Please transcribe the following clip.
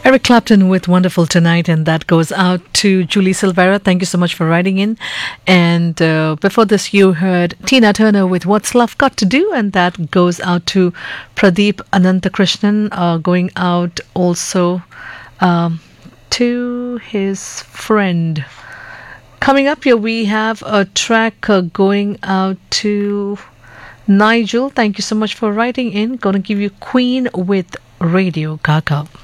Eric Clapton with Wonderful Tonight, and that goes out to Julie Silvera. Thank you so much for writing in. And before this, you heard Tina Turner with What's Love Got to Do, and that goes out to Pradeep Anantakrishnan, going out also to his friend. Coming up here, we have a track going out to Nigel. Thank you so much for writing in. Gonna give you Queen with Radio Gaga.